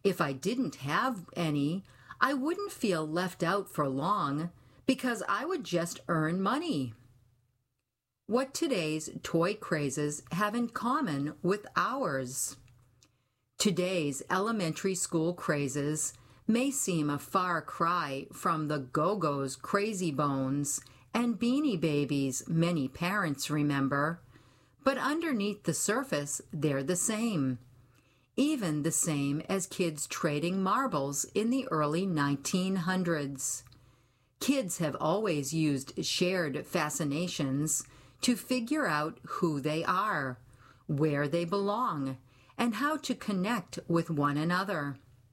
If I didn't have any, I wouldn't feel left out for long because I would just earn money. What today's toy crazes have in common with ours? Today's elementary school crazes may seem a far cry from the Go-Go's Crazy Bones and Beanie Babies many parents remember, but underneath the surface, they're the same. Even the same as kids trading marbles in the early 1900s. Kids have always used shared fascinations to figure out who they are, where they belong, and how to connect with one another.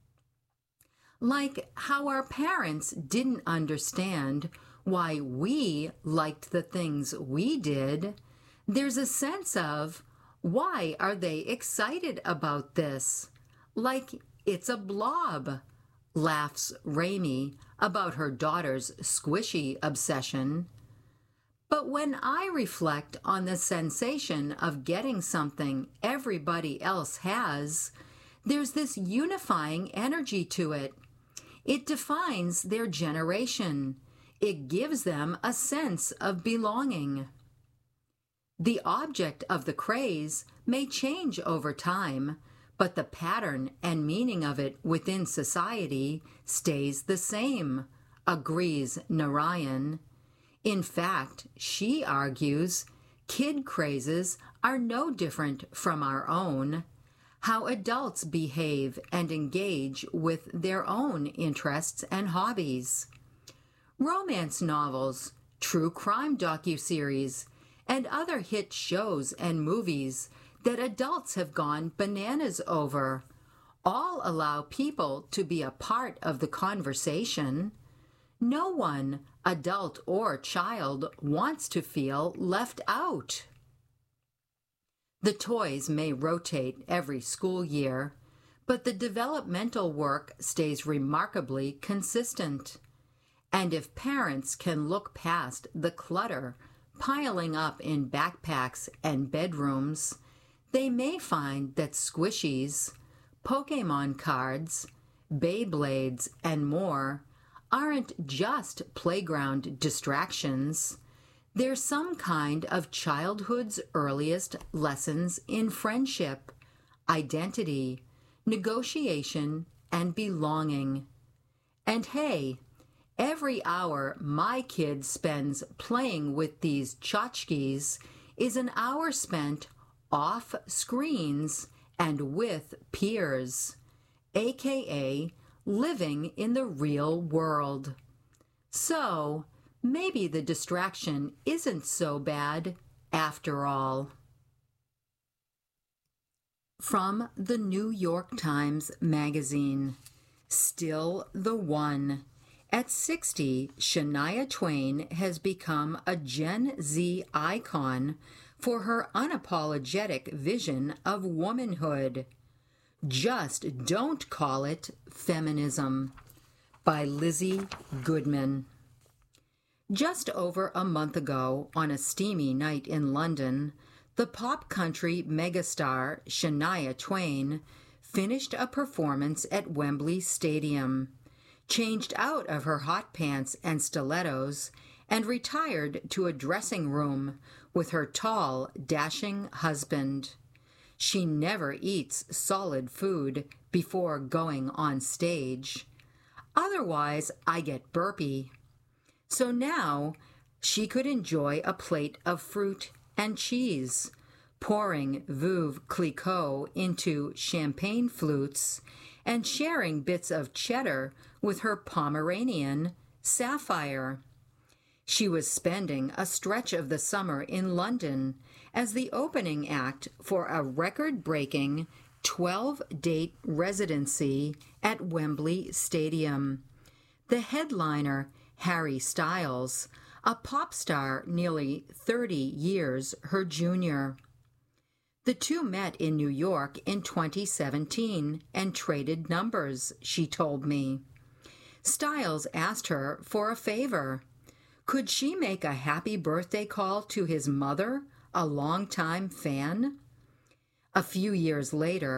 Like how our parents didn't understand why we liked the things we did, there's a sense of, why are they excited about this? Like it's a blob, laughs Raimi about her daughter's squishy obsession. But when I reflect on the sensation of getting something everybody else has, there's this unifying energy to it. It defines their generation. It gives them a sense of belonging. The object of the craze may change over time, but the pattern and meaning of it within society stays the same, agrees Narayan. In fact, she argues, kid crazes are no different from our own. How adults behave and engage with their own interests and hobbies. Romance novels, true crime docuseries, and other hit shows and movies that adults have gone bananas over all allow people to be a part of the conversation. No one, adult or child, wants to feel left out. The toys may rotate every school year, but the developmental work stays remarkably consistent. And if parents can look past the clutter piling up in backpacks and bedrooms, they may find that squishies, Pokemon cards, Beyblades, and more aren't just playground distractions. They're some kind of childhood's earliest lessons in friendship, identity, negotiation, and belonging. And hey, every hour my kid spends playing with these tchotchkes is an hour spent off screens and with peers, aka living in the real world. So, maybe the distraction isn't so bad after all. From the New York Times Magazine, Still the One. At 60, Shania Twain has become a Gen Z icon for her unapologetic vision of womanhood. Just don't call it feminism. By Lizzie Goodman. Just over a month ago, on a steamy night in London, the pop country megastar Shania Twain finished a performance at Wembley Stadium, changed out of her hot pants and stilettos, and retired to a dressing room with her tall, dashing husband. She never eats solid food before going on stage. Otherwise, I get burpy. So now she could enjoy a plate of fruit and cheese, pouring Veuve Clicquot into champagne flutes and sharing bits of cheddar with her Pomeranian, Sapphire. She was spending a stretch of the summer in London as the opening act for a record-breaking 12-date residency at Wembley Stadium. The headliner, Harry Styles, a pop star nearly 30 years her junior. The two met in New York in 2017 and traded numbers, she told me. Styles asked her for a favor. Could she make a happy birthday call to his mother, a longtime fan? A few years later,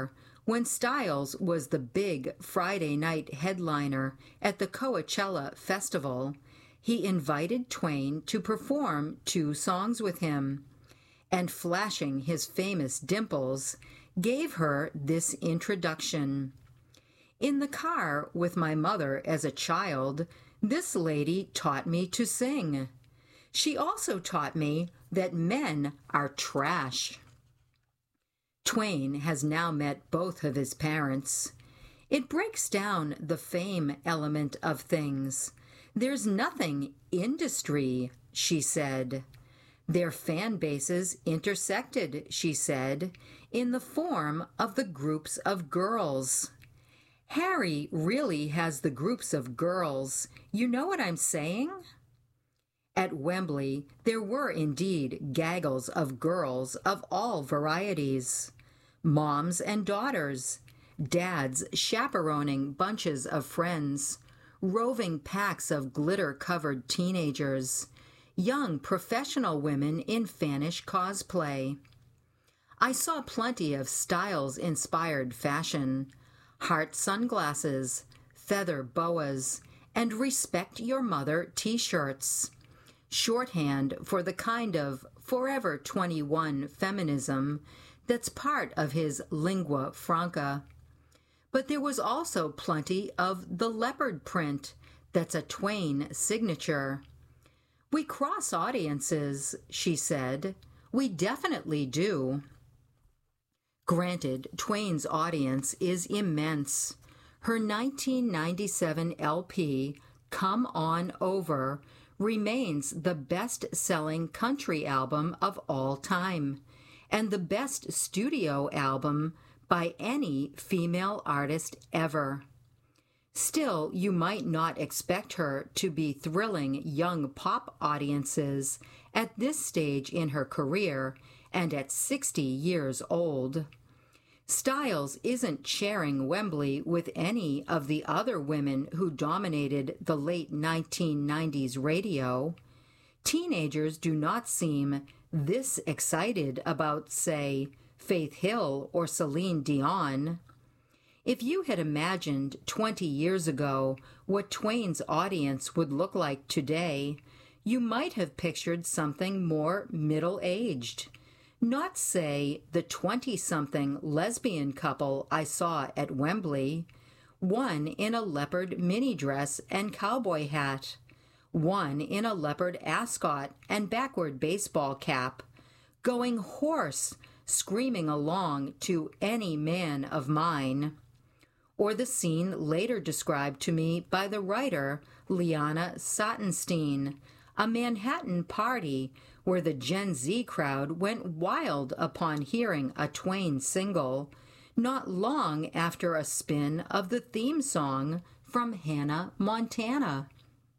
When Styles was the big Friday night headliner at the Coachella Festival, he invited Twain to perform 2 songs with him, and flashing his famous dimples, gave her this introduction. In the car with my mother as a child, this lady taught me to sing. She also taught me that men are trash. Twain has now met both of his parents. It breaks down the fame element of things. There's nothing industry, she said. Their fan bases intersected, she said, in the form of the groups of girls. Harry really has the groups of girls. You know what I'm saying? At Wembley, there were indeed gaggles of girls of all varieties. Moms and daughters, dads chaperoning bunches of friends, roving packs of glitter-covered teenagers, young professional women in fannish cosplay. I saw plenty of Styles-inspired fashion, heart sunglasses, feather boas, and Respect Your Mother t-shirts, shorthand for the kind of Forever 21 feminism that's part of his lingua franca. But there was also plenty of the leopard print that's a Twain signature. We cross audiences, she said. We definitely do. Granted, Twain's audience is immense. Her 1997 LP, Come On Over, remains the best-selling country album of all time, and the best studio album by any female artist ever. Still, you might not expect her to be thrilling young pop audiences at this stage in her career and at 60 years old. Styles isn't sharing Wembley with any of the other women who dominated the late 1990s radio. Teenagers do not seem this excited about, say, Faith Hill or Celine Dion. If you had imagined 20 years ago what Twain's audience would look like today, you might have pictured something more middle-aged. Not, say, the 20-something lesbian couple I saw at Wembley, one in a leopard mini dress and cowboy hat, one in a leopard ascot and backward baseball cap, going hoarse, screaming along to Any Man of Mine. Or the scene later described to me by the writer Liana Satenstein, a Manhattan party where the Gen Z crowd went wild upon hearing a Twain single, not long after a spin of the theme song from Hannah Montana.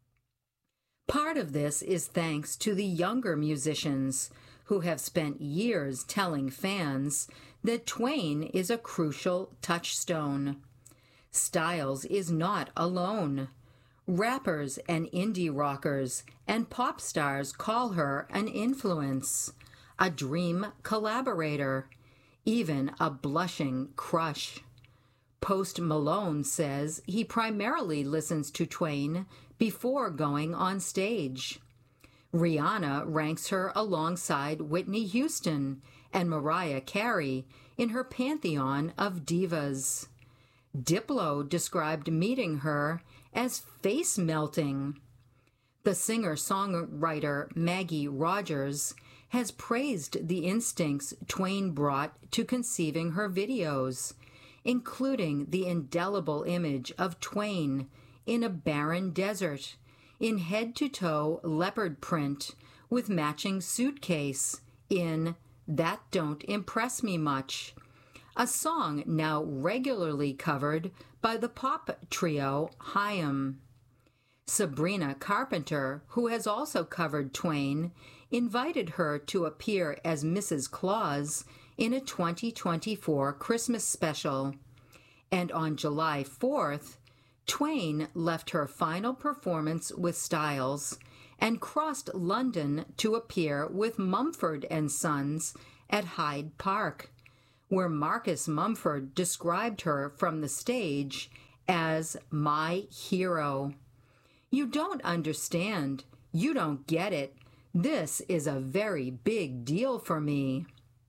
Part of this is thanks to the younger musicians who have spent years telling fans that Twain is a crucial touchstone. Styles is not alone. Rappers and indie rockers and pop stars call her an influence, a dream collaborator, even a blushing crush. Post Malone says he primarily listens to Twain before going on stage. Rihanna ranks her alongside Whitney Houston and Mariah Carey in her pantheon of divas. Diplo described meeting her as face-melting. The singer-songwriter Maggie Rogers has praised the instincts Twain brought to conceiving her videos, including the indelible image of Twain in a barren desert, in head-to-toe leopard print with matching suitcase in That Don't Impress Me Much, a song now regularly covered by the pop trio Haim. Sabrina Carpenter, who has also covered Twain, invited her to appear as Mrs. Claus in a 2024 Christmas special. And on July 4th, Twain left her final performance with Styles and crossed London to appear with Mumford and Sons at Hyde Park, where Marcus Mumford described her from the stage as my hero. You don't understand. You don't get it. This is a very big deal for me.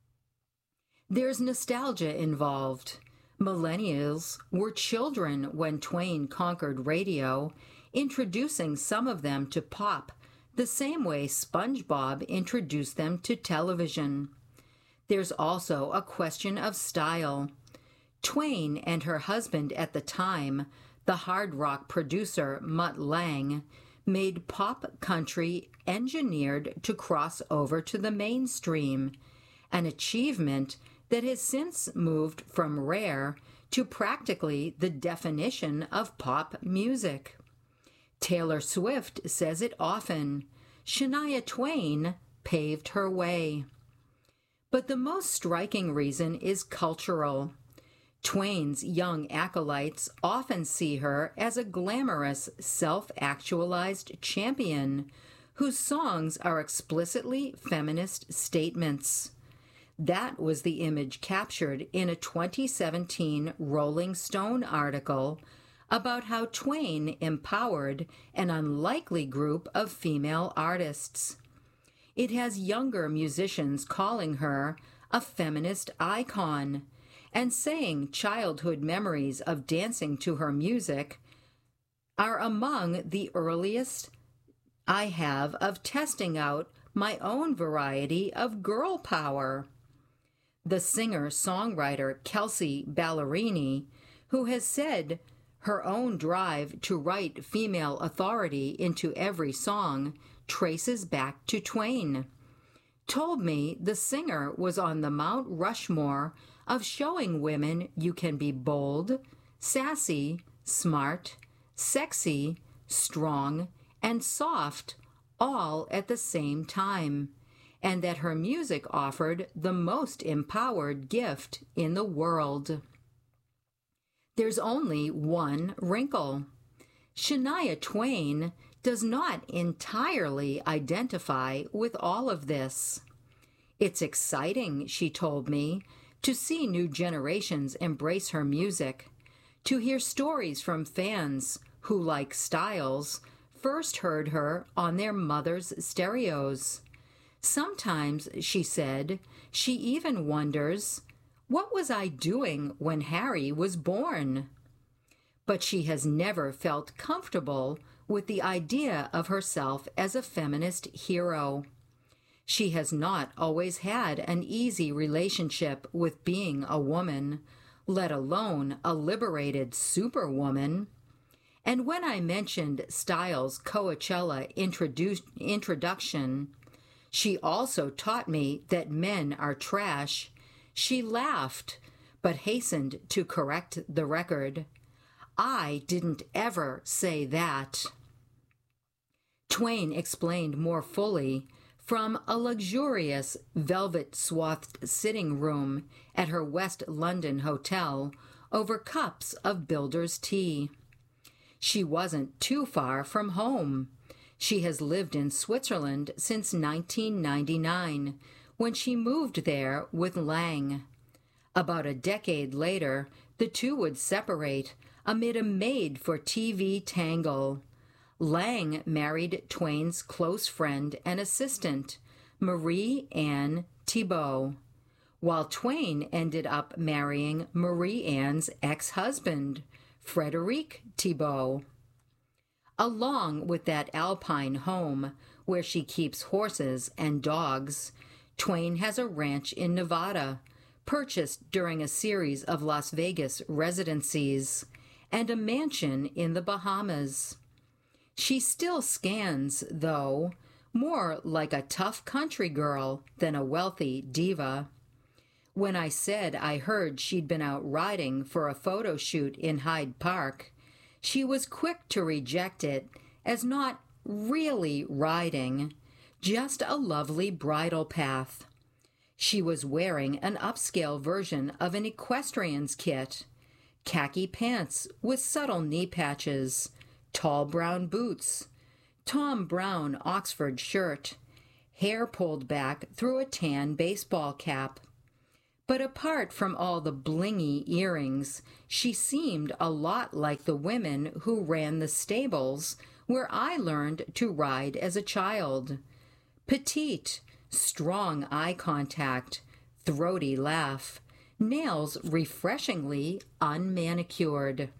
There's nostalgia involved. Millennials were children when Twain conquered radio, introducing some of them to pop, the same way SpongeBob introduced them to television. There's also a question of style. Twain and her husband at the time, the hard rock producer Mutt Lange, made pop country engineered to cross over to the mainstream, an achievement that has since moved from rare to practically the definition of pop music. Taylor Swift says it often. Shania Twain paved her way. But the most striking reason is cultural. Twain's young acolytes often see her as a glamorous, self-actualized champion whose songs are explicitly feminist statements. That was the image captured in a 2017 Rolling Stone article about how Twain empowered an unlikely group of female artists. It has younger musicians calling her a feminist icon and saying childhood memories of dancing to her music are among the earliest I have of testing out my own variety of girl power. The singer-songwriter Kelsea Ballerini, who has said her own drive to write female authority into every song traces back to Twain, told me the singer was on the Mount Rushmore of showing women you can be bold, sassy, smart, sexy, strong, and soft all at the same time, and that her music offered the most empowered gift in the world. There's only one wrinkle. Shania Twain does not entirely identify with all of this. It's exciting, she told me, to see new generations embrace her music, to hear stories from fans who, like Styles, first heard her on their mother's stereos. Sometimes, she said, she even wonders, what was I doing when Harry was born? But she has never felt comfortable with the idea of herself as a feminist hero. She has not always had an easy relationship with being a woman, let alone a liberated superwoman. And when I mentioned Styles' Coachella introduction, she also taught me that men are trash. She laughed, but hastened to correct the record. I didn't ever say that. Twain explained more fully from a luxurious velvet-swathed sitting room at her West London hotel over cups of builder's tea. She wasn't too far from home. She has lived in Switzerland since 1999, when she moved there with Lange. About a decade later, the two would separate amid a made-for-TV tangle. Lange married Twain's close friend and assistant, Marie Anne Thibault, while Twain ended up marrying Marie Anne's ex-husband, Frederic Thibault. Along with that alpine home where she keeps horses and dogs, Twain has a ranch in Nevada, purchased during a series of Las Vegas residencies, and a mansion in the Bahamas. She still scans, though, more like a tough country girl than a wealthy diva. When I said I heard she'd been out riding for a photo shoot in Hyde Park, she was quick to reject it as not really riding, just a lovely bridle path. She was wearing an upscale version of an equestrian's kit, khaki pants with subtle knee patches, tall brown boots, Tom Brown Oxford shirt, hair pulled back through a tan baseball cap. But apart from all the blingy earrings, she seemed a lot like the women who ran the stables where I learned to ride as a child. Petite, strong eye contact, throaty laugh, nails refreshingly unmanicured.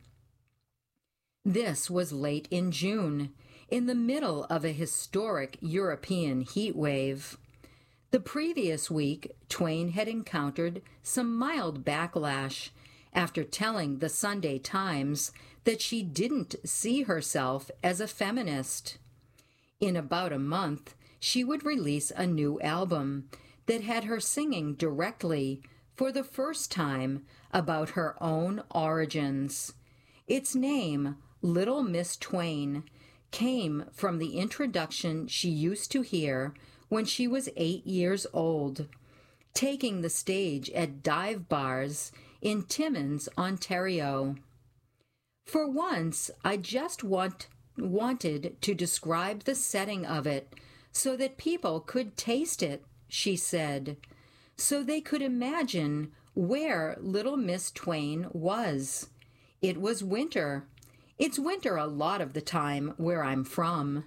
This was late in June, in the middle of a historic European heat wave. The previous week, Twain had encountered some mild backlash after telling the Sunday Times that she didn't see herself as a feminist. In about a month, she would release a new album that had her singing directly, for the first time, about her own origins. Its name, Little Miss Twain, came from the introduction she used to hear when she was 8 years old, taking the stage at dive bars in Timmins, Ontario. For once, I just wanted to describe the setting of it so that people could taste it, she said, so they could imagine where Little Miss Twain was. It was winter. It's winter a lot of the time where I'm from.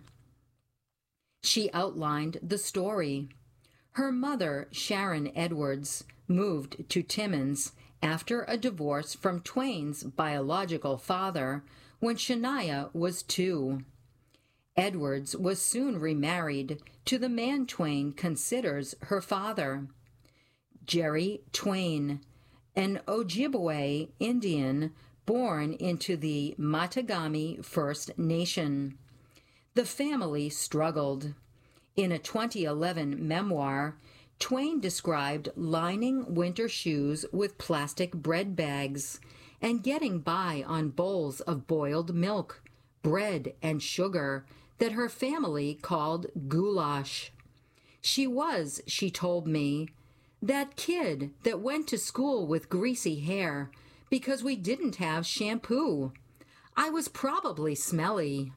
She outlined the story. Her mother, Sharon Edwards, moved to Timmins after a divorce from Twain's biological father when Shania was 2. Edwards was soon remarried to the man Twain considers her father, Jerry Twain, an Ojibwe Indian born into the Matagami First Nation. The family struggled. In a 2011 memoir, Twain described lining winter shoes with plastic bread bags and getting by on bowls of boiled milk, bread, and sugar that her family called goulash. She was, she told me, that kid that went to school with greasy hair because we didn't have shampoo. I was probably smelly.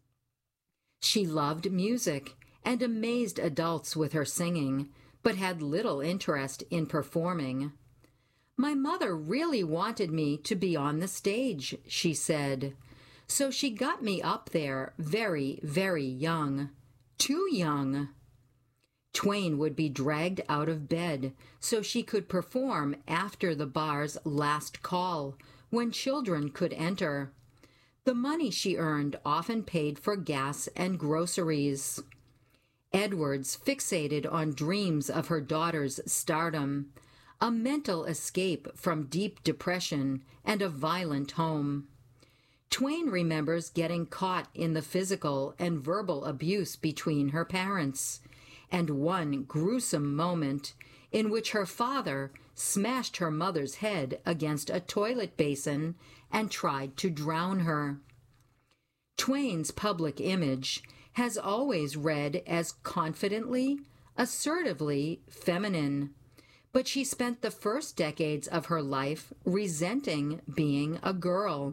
She loved music and amazed adults with her singing, but had little interest in performing. My mother really wanted me to be on the stage, she said, so she got me up there very, very young. Too young. Twain would be dragged out of bed so she could perform after the bar's last call, when children could enter. The money she earned often paid for gas and groceries. Edwards fixated on dreams of her daughter's stardom, a mental escape from deep depression and a violent home. Twain remembers getting caught in the physical and verbal abuse between her parents, and one gruesome moment in which her father smashed her mother's head against a toilet basin and tried to drown her. Twain's public image has always read as confidently, assertively feminine, but she spent the first decades of her life resenting being a girl.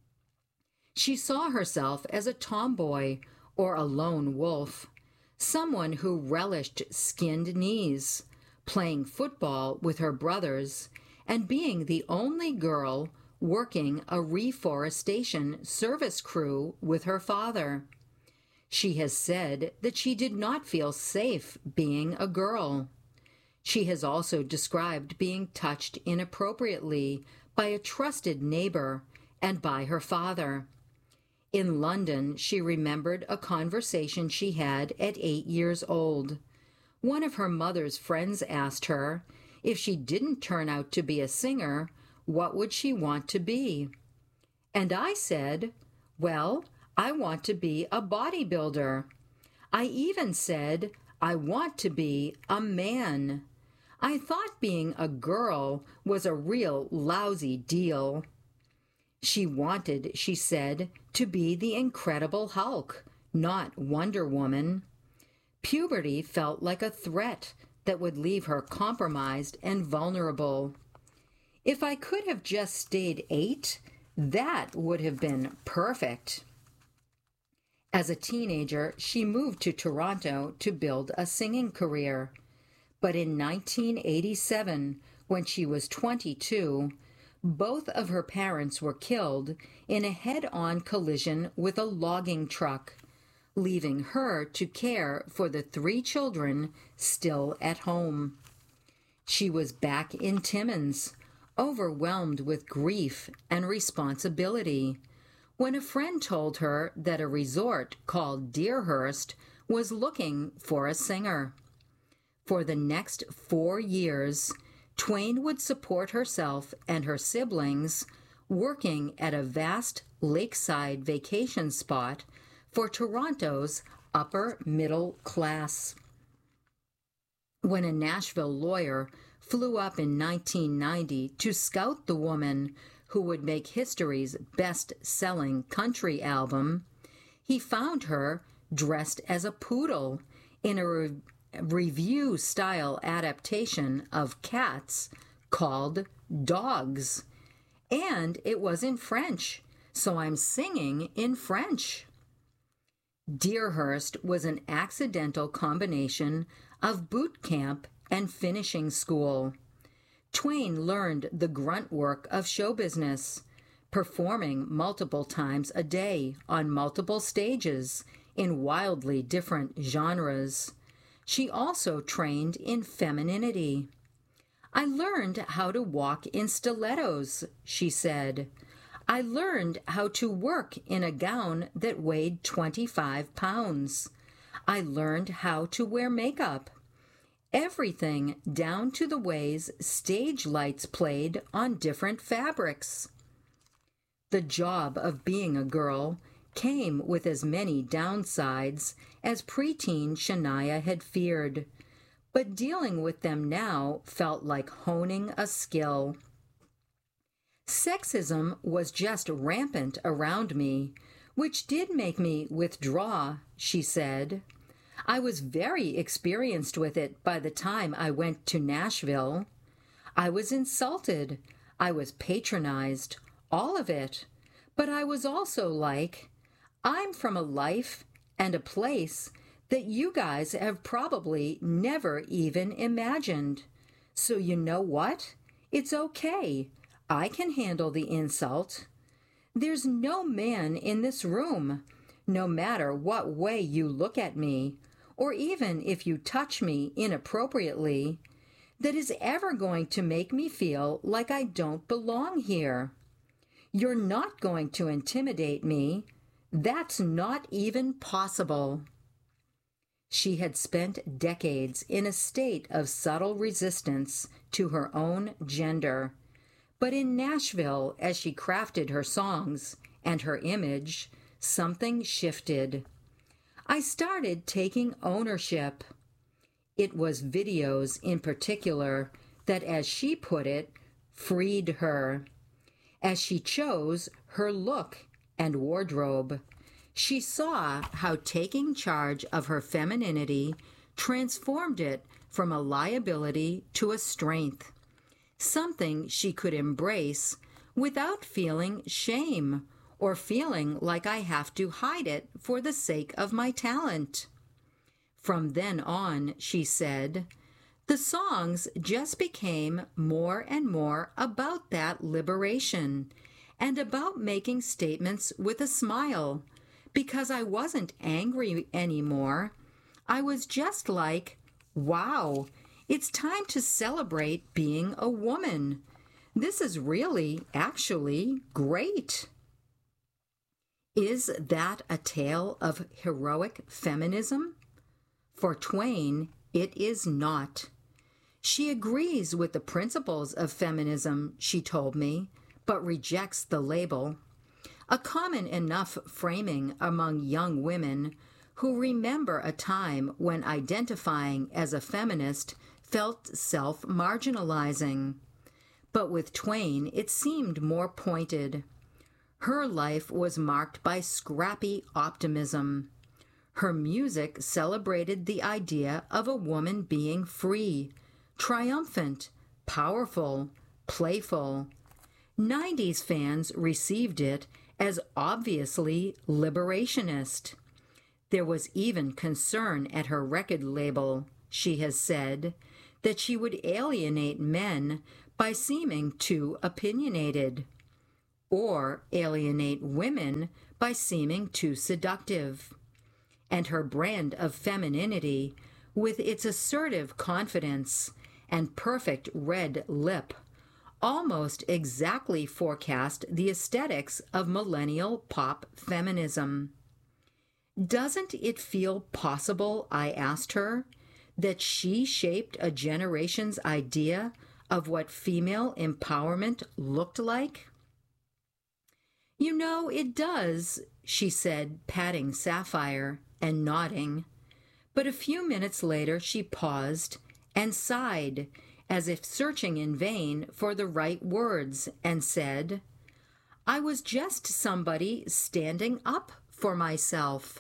She saw herself as a tomboy or a lone wolf, someone who relished skinned knees, playing football with her brothers, and being the only girl working a reforestation service crew with her father. She has said that she did not feel safe being a girl. She has also described being touched inappropriately by a trusted neighbor and by her father. In London, she remembered a conversation she had at 8 years old. One of her mother's friends asked her, if she didn't turn out to be a singer, what would she want to be? And I said, well, I want to be a bodybuilder. I even said, I want to be a man. I thought being a girl was a real lousy deal. She wanted, she said, to be the Incredible Hulk, not Wonder Woman. Puberty felt like a threat that would leave her compromised and vulnerable. If I could have just stayed 8, that would have been perfect. As a teenager, she moved to Toronto to build a singing career. But in 1987, When she was 22, both of her parents were killed in a head-on collision with a logging truck, leaving her to care for the 3 children still at home. She was back in Timmins, overwhelmed with grief and responsibility, when a friend told her that a resort called Deerhurst was looking for a singer. For the next 4 years, Twain would support herself and her siblings working at a vast lakeside vacation spot for Toronto's upper middle class. When a Nashville lawyer flew up in 1990 to scout the woman who would make history's best-selling country album, he found her dressed as a poodle in a review-style adaptation of Cats called Dogs. And it was in French, so I'm singing in French. Deerhurst was an accidental combination of boot camp and finishing school. Twain learned the grunt work of show business, performing multiple times a day on multiple stages in wildly different genres. She also trained in femininity. I learned how to walk in stilettos, she said. I learned how to work in a gown that weighed 25 pounds. I learned how to wear makeup. Everything down to the ways stage lights played on different fabrics. The job of being a girl came with as many downsides as preteen Shania had feared, but dealing with them now felt like honing a skill. Sexism was just rampant around me, which did make me withdraw, she said. I was very experienced with it by the time I went to Nashville. I was insulted. I was patronized. All of it. But I was also like, I'm from a life and a place that you guys have probably never even imagined. So you know what? It's okay. I can handle the insult. There's no man in this room, no matter what way you look at me, or even if you touch me inappropriately, that is ever going to make me feel like I don't belong here. You're not going to intimidate me. That's not even possible. She had spent decades in a state of subtle resistance to her own gender. But in Nashville, as she crafted her songs and her image, something shifted. I started taking ownership. It was videos in particular that, as she put it, freed her. As she chose her look and wardrobe, she saw how taking charge of her femininity transformed it from a liability to a strength, something she could embrace without feeling shame or feeling like I have to hide it for the sake of my talent. From then on, she said, the songs just became more and more about that liberation and about making statements with a smile, because I wasn't angry anymore. I was just like, wow, it's time to celebrate being a woman. This is really, actually, great. Is that a tale of heroic feminism? For Twain, it is not. She agrees with the principles of feminism, she told me, but rejects the label. A common enough framing among young women who remember a time when identifying as a feminist felt self-marginalizing. But with Twain, it seemed more pointed. Her life was marked by scrappy optimism. Her music celebrated the idea of a woman being free, triumphant, powerful, playful. 90s fans received it as obviously liberationist. There was even concern at her record label, she has said, that she would alienate men by seeming too opinionated, or alienate women by seeming too seductive. And her brand of femininity, with its assertive confidence and perfect red lip, almost exactly forecast the aesthetics of millennial pop feminism. Doesn't it feel possible, I asked her, that she shaped a generation's idea of what female empowerment looked like? You know, it does, she said, patting Sapphire and nodding. But a few minutes later she paused and sighed, as if searching in vain for the right words, and said, I was just somebody standing up for myself.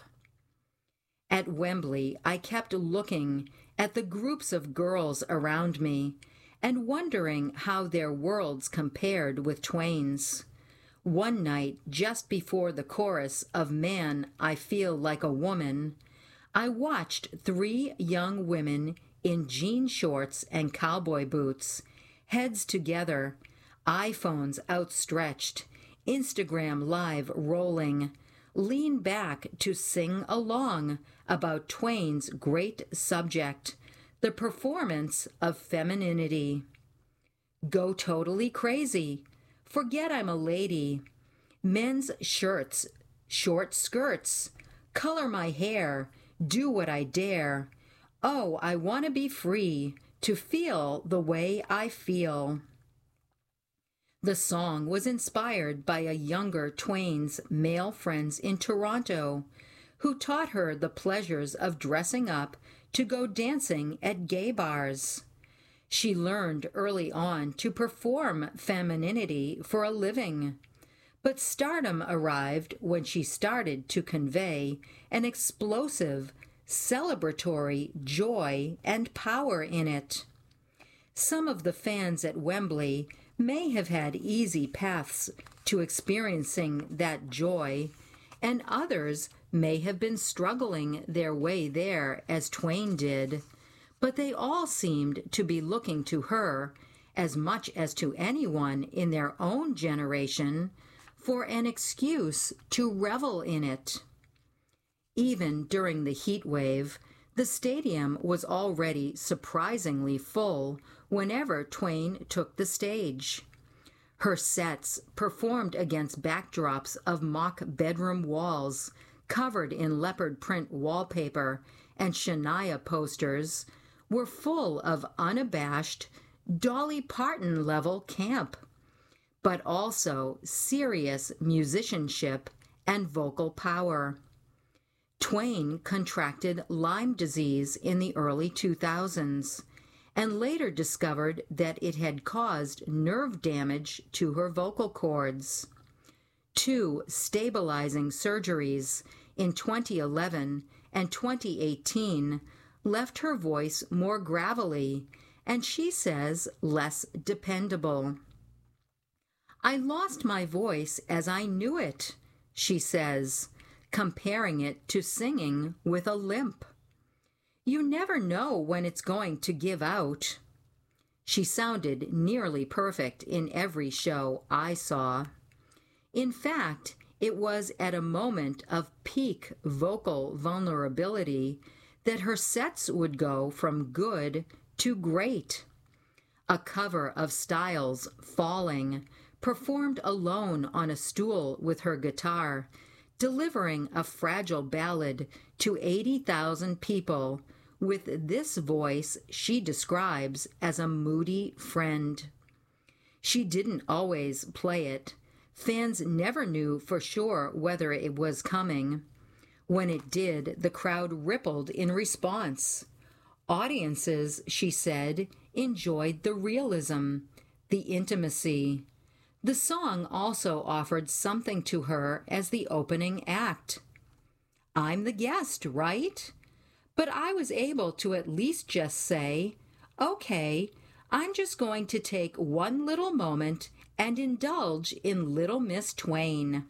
At Wembley, I kept looking at the groups of girls around me and wondering how their worlds compared with Twain's. One night, just before the chorus of Man, I Feel Like a Woman, I watched 3 young women in jean shorts and cowboy boots, heads together, iPhones outstretched, Instagram Live rolling, lean back to sing along about Twain's great subject, the performance of femininity. Go totally crazy. Forget I'm a lady. Men's shirts, short skirts, color my hair, do what I dare. Oh, I want to be free, to feel the way I feel. The song was inspired by a younger Twain's male friends in Toronto, who taught her the pleasures of dressing up to go dancing at gay bars. She learned early on to perform femininity for a living, but stardom arrived when she started to convey an explosive, celebratory joy and power in it. Some of the fans at Wembley may have had easy paths to experiencing that joy, and others may have been struggling their way there as Twain did, but they all seemed to be looking to her, as much as to anyone in their own generation, for an excuse to revel in it. Even during the heat wave, the stadium was already surprisingly full whenever Twain took the stage. Her sets, performed against backdrops of mock bedroom walls covered in leopard print wallpaper and Shania posters, were full of unabashed, Dolly Parton-level camp, but also serious musicianship and vocal power. Twain contracted Lyme disease in the early 2000s and later discovered that it had caused nerve damage to her vocal cords. 2 stabilizing surgeries in 2011 and 2018 left her voice more gravelly and, she says, less dependable. I lost my voice as I knew it, she says, comparing it to singing with a limp. You never know when it's going to give out. She sounded nearly perfect in every show I saw. In fact, it was at a moment of peak vocal vulnerability that her sets would go from good to great. A cover of Styles' Falling, performed alone on a stool with her guitar, delivering a fragile ballad to 80,000 people with this voice she describes as a moody friend. She didn't always play it. Fans never knew for sure whether it was coming. When it did, the crowd rippled in response. Audiences, she said, enjoyed the realism, the intimacy. The song also offered something to her as the opening act. I'm the guest, right? But I was able to at least just say, okay, I'm just going to take one little moment and indulge in Little Miss Twain.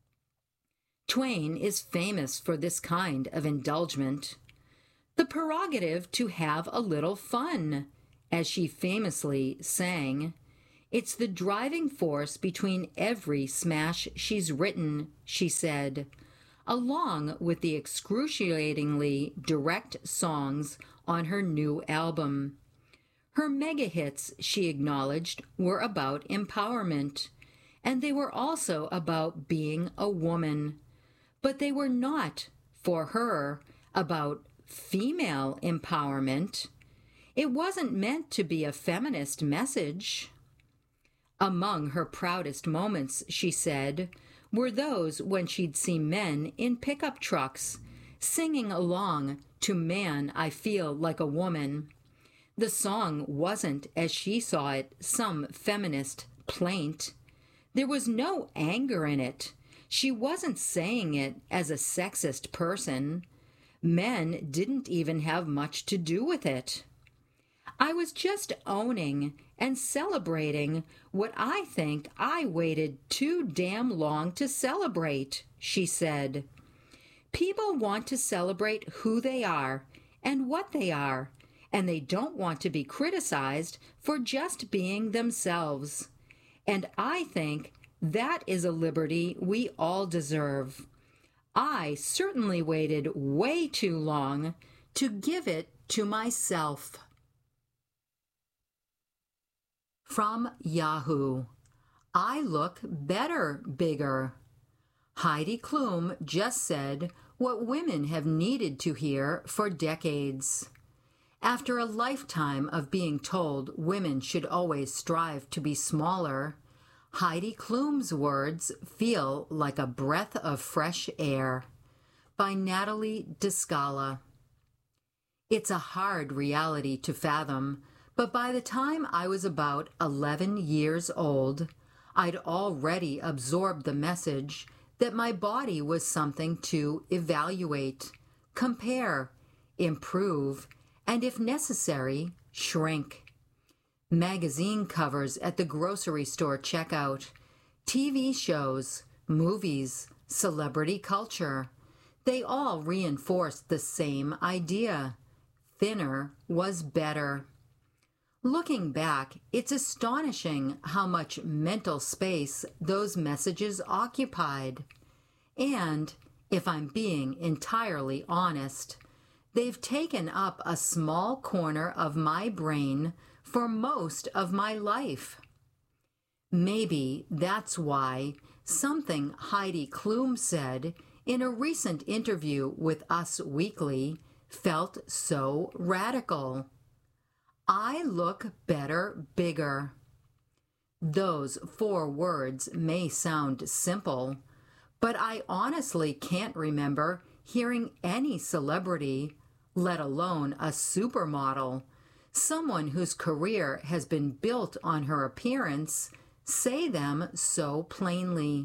Twain is famous for this kind of indulgence. The prerogative to have a little fun, As she famously sang, "It's the driving force between every smash she's written," she said, along with the excruciatingly direct songs on her new album. Her mega hits, she acknowledged, were about empowerment, and they were also about being a woman. But they were not, for her, about female empowerment. It wasn't meant to be a feminist message. Among her proudest moments, she said, were those when she'd see men in pickup trucks singing along to "Man, I Feel Like a Woman." The song wasn't, as she saw it, some feminist plaint. There was no anger in it. She wasn't saying it as a sexist person. Men didn't even have much to do with it. "I was just owning and celebrating what I think I waited too damn long to celebrate," she said. "People want to celebrate who they are and what they are, and they don't want to be criticized for just being themselves. And I think that is a liberty we all deserve. I certainly waited way too long to give it to myself." From Yahoo: I look better bigger. Heidi Klum just said what women have needed to hear for decades. After a lifetime of being told women should always strive to be smaller, Heidi Klum's words feel like a breath of fresh air. By Natalie Descala. It's a hard reality to fathom, but by the time I was about 11 years old, I'd already absorbed the message that my body was something to evaluate, compare, improve, and if necessary, shrink. Magazine covers at the grocery store checkout, TV shows, movies, celebrity culture, they all reinforced the same idea. Thinner was better. Looking back, it's astonishing how much mental space those messages occupied. And, if I'm being entirely honest, they've taken up a small corner of my brain for most of my life. Maybe that's why something Heidi Klum said in a recent interview with Us Weekly felt so radical. I look better bigger. Those 4 words may sound simple, but I honestly can't remember hearing any celebrity, let alone a supermodel, someone whose career has been built on her appearance, say them so plainly.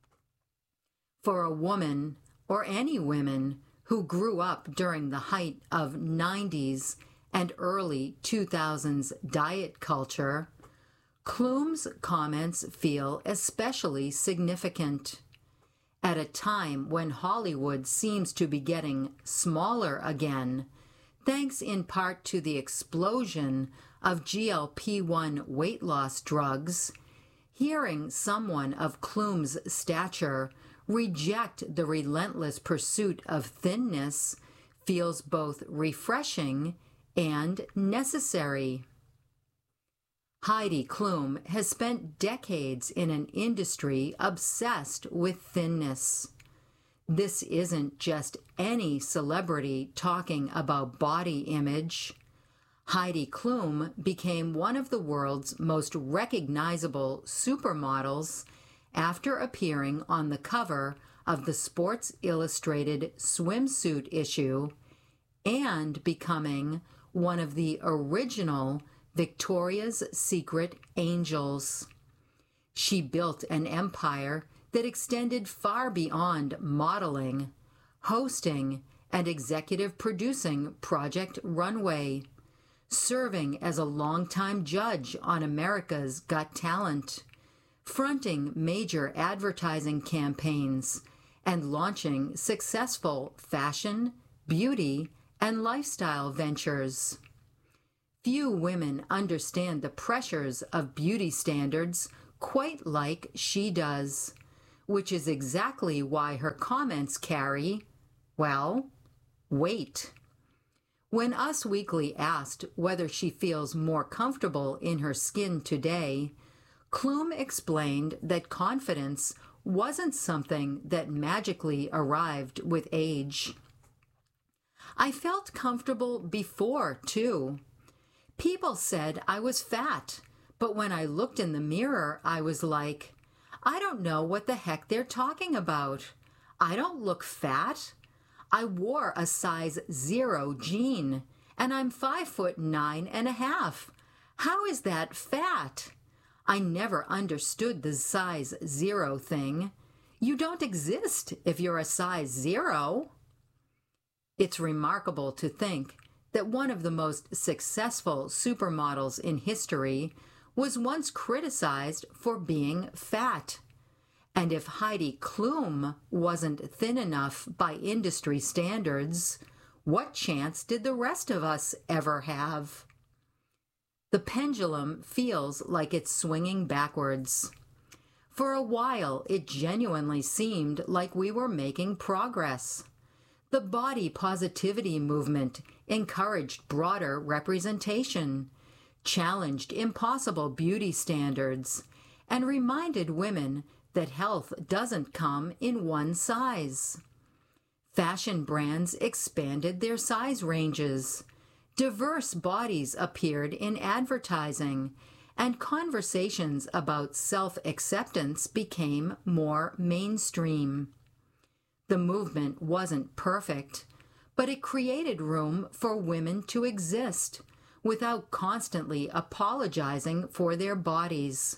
For a woman, or any women, who grew up during the height of 90s and early 2000s diet culture, Klum's comments feel especially significant. At a time when Hollywood seems to be getting smaller again, thanks in part to the explosion of GLP-1 weight loss drugs, hearing someone of Klum's stature reject the relentless pursuit of thinness feels both refreshing and necessary. Heidi Klum has spent decades in an industry obsessed with thinness. This isn't just any celebrity talking about body image. Heidi Klum became one of the world's most recognizable supermodels after appearing on the cover of the Sports Illustrated swimsuit issue and becoming one of the original Victoria's Secret angels. She built an empire that extended far beyond modeling, hosting, and executive producing Project Runway, serving as a longtime judge on America's Got Talent, fronting major advertising campaigns, and launching successful fashion, beauty, and lifestyle ventures. Few women understand the pressures of beauty standards quite like she does, which is exactly why her comments carry, well, weight. When Us Weekly asked whether she feels more comfortable in her skin today, Klum explained that confidence wasn't something that magically arrived with age. I felt comfortable before, too. People said I was fat, but when I looked in the mirror, I was like, I don't know what the heck they're talking about. I don't look fat. I wore a size 0 jean, and I'm 5'9.5". How is that fat? I never understood the size 0 thing. You don't exist if you're a size 0. It's remarkable to think that one of the most successful supermodels in history was once criticized for being fat. And if Heidi Klum wasn't thin enough by industry standards, what chance did the rest of us ever have? The pendulum feels like it's swinging backwards. For a while, it genuinely seemed like we were making progress. The body positivity movement encouraged broader representation, challenged impossible beauty standards, and reminded women that health doesn't come in one size. Fashion brands expanded their size ranges. Diverse bodies appeared in advertising, and conversations about self-acceptance became more mainstream. The movement wasn't perfect, but it created room for women to exist without constantly apologizing for their bodies.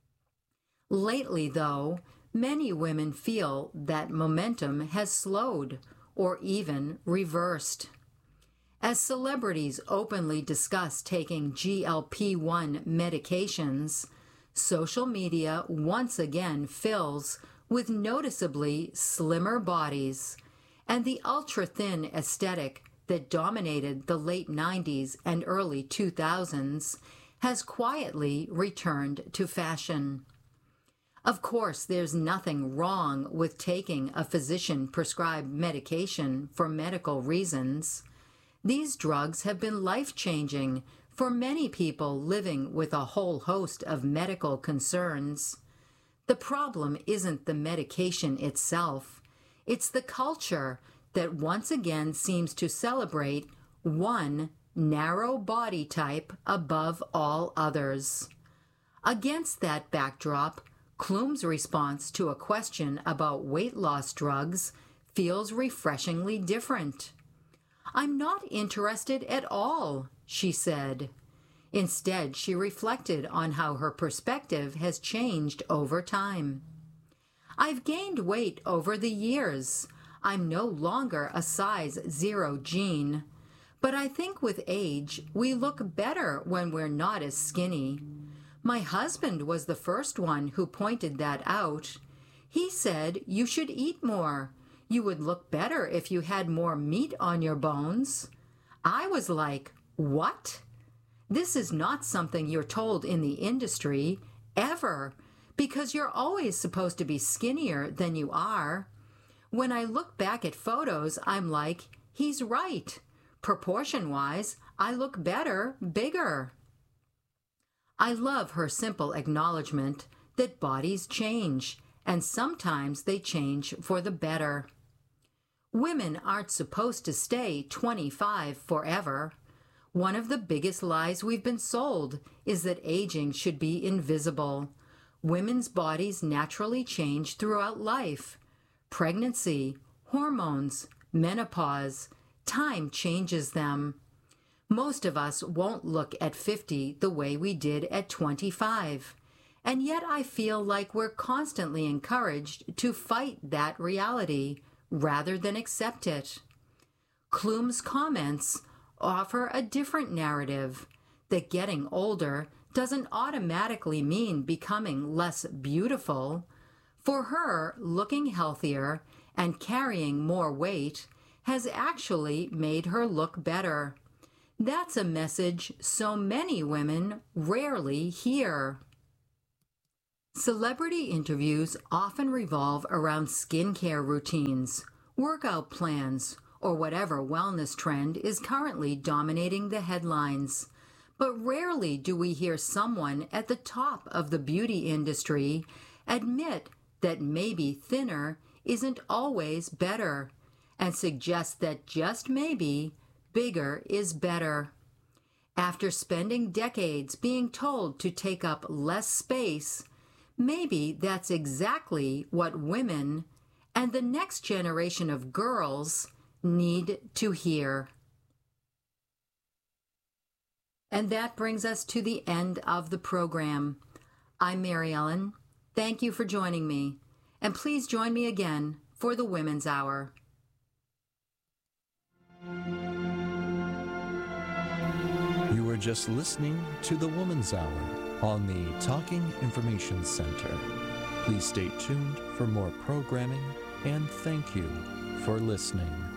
Lately, though, many women feel that momentum has slowed or even reversed. As celebrities openly discuss taking GLP-1 medications, social media once again fills with noticeably slimmer bodies, and the ultra-thin aesthetic that dominated the late 90s and early 2000s has quietly returned to fashion. Of course, there's nothing wrong with taking a physician-prescribed medication for medical reasons. These drugs have been life-changing for many people living with a whole host of medical concerns. The problem isn't the medication itself. It's the culture that once again seems to celebrate one narrow body type above all others. Against that backdrop, Klum's response to a question about weight loss drugs feels refreshingly different. "I'm not interested at all," she said. Instead, she reflected on how her perspective has changed over time. "I've gained weight over the years. I'm no longer a size 0 jean. But I think with age, we look better when we're not as skinny. My husband was the first one who pointed that out. He said you should eat more. You would look better if you had more meat on your bones." I was like, "What? This is not something you're told in the industry, ever, because you're always supposed to be skinnier than you are." When I look back at photos, I'm like, he's right. Proportion-wise, I look better, bigger. I love her simple acknowledgement that bodies change, and sometimes they change for the better. Women aren't supposed to stay 25 forever. One of the biggest lies we've been sold is that aging should be invisible. Women's bodies naturally change throughout life. Pregnancy, hormones, menopause, time changes them. Most of us won't look at 50 the way we did at 25, and yet I feel like we're constantly encouraged to fight that reality rather than accept it. Klum's comments offer a different narrative, that getting older doesn't automatically mean becoming less beautiful. For her, looking healthier and carrying more weight has actually made her look better. That's a message so many women rarely hear. Celebrity interviews often revolve around skincare routines, workout plans, or whatever wellness trend is currently dominating the headlines. But rarely do we hear someone at the top of the beauty industry admit that maybe thinner isn't always better, and suggest that just maybe bigger is better. After spending decades being told to take up less space, maybe that's exactly what women and the next generation of girls need to hear. And that brings us to the end of the program. I'm Mary Ellen. Thank you for joining me, and please join me again for the Women's Hour. You were just listening to the Woman's Hour on the Talking Information Center. Please stay tuned for more programming, and thank you for listening.